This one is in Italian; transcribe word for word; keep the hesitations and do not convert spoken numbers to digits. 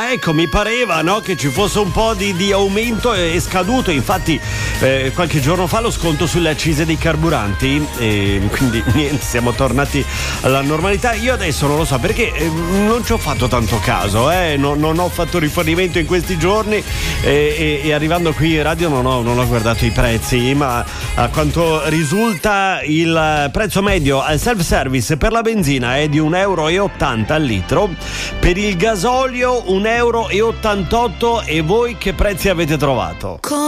Ah, ecco, mi pareva, no, che ci fosse un po' di, di aumento, è scaduto infatti eh, qualche giorno fa lo sconto sulle accise dei carburanti, e quindi niente, siamo tornati alla normalità. Io adesso non lo so perché eh, non ci ho fatto tanto caso, eh, non, non ho fatto rifornimento in questi giorni e, e, e arrivando qui in radio non ho, non ho guardato i prezzi, ma a quanto risulta il prezzo medio al self-service per la benzina è di un euro e ottanta al litro, per il gasolio un euro e ottantotto. E voi che prezzi avete trovato?